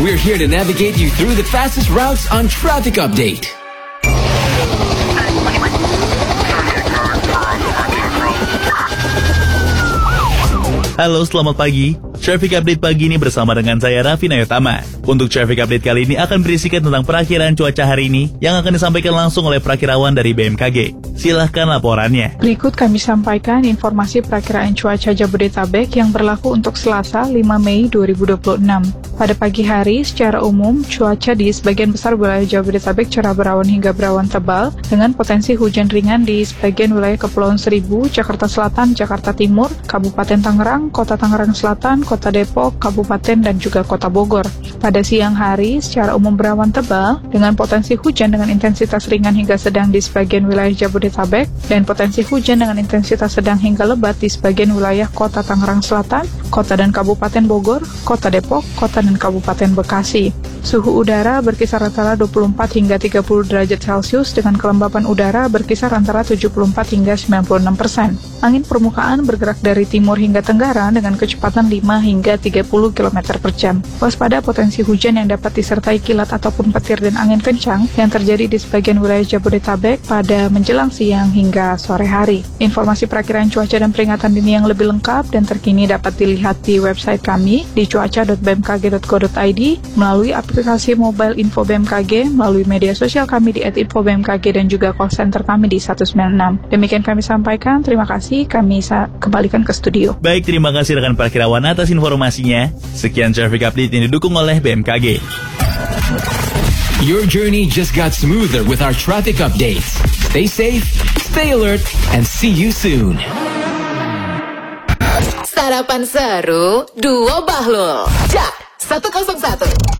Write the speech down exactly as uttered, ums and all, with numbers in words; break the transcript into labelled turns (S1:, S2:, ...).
S1: We're here to navigate you through the fastest routes on Traffic Update.
S2: Halo, selamat pagi. Traffic Update pagi ini bersama dengan saya Raffi Nayotama. Untuk Traffic Update kali ini akan berisikan tentang perakiraan cuaca hari ini yang akan disampaikan langsung oleh perakirawan dari B M K G. Silahkan laporannya.
S3: Berikut kami sampaikan informasi perakiraan cuaca Jabodetabek yang berlaku untuk Selasa lima Mei dua ribu dua puluh enam. Pada pagi hari, secara umum, cuaca di sebagian besar wilayah Jabodetabek cerah berawan hingga berawan tebal dengan potensi hujan ringan di sebagian wilayah Kepulauan Seribu, Jakarta Selatan, Jakarta Timur, Kabupaten Tangerang, Kota Tangerang Selatan, Kota Depok, Kabupaten, dan juga Kota Bogor. Pada siang hari, secara umum berawan tebal dengan potensi hujan dengan intensitas ringan hingga sedang di sebagian wilayah Jabodetabek dan potensi hujan dengan intensitas sedang hingga lebat di sebagian wilayah Kota Tangerang Selatan, Kota dan Kabupaten Bogor, Kota Depok, Kota dan Kabupaten Bekasi. Suhu udara berkisar antara dua puluh empat hingga tiga puluh derajat Celcius dengan kelembapan udara berkisar antara tujuh puluh empat hingga sembilan puluh enam persen. Angin permukaan bergerak dari timur hingga tenggara dengan kecepatan lima hingga tiga puluh kilometer per jam. Waspada potensi hujan yang dapat disertai kilat ataupun petir dan angin kencang yang terjadi di sebagian wilayah Jabodetabek pada menjelang siang hingga sore hari. Informasi perakiraan cuaca dan peringatan dini yang lebih lengkap dan terkini dapat dilihat di website kami di cuaca dot b m k g dot co dot i d, melalui aplikasi mobile Info B M K G, melalui media sosial kami di et info b m k g dan juga call center kami di satu sembilan enam. Demikian kami sampaikan, terima kasih, kami sa- kembalikan ke studio.
S2: Baik, terima kasih rekan perakirawan atas informasinya. Sekian Traffic Update yang didukung oleh B M K G.
S1: Your journey just got smoother with our traffic updates. Stay safe, stay alert, and see you soon.
S4: Sarapan seru, Duo Bahlul. Jak seratus satu.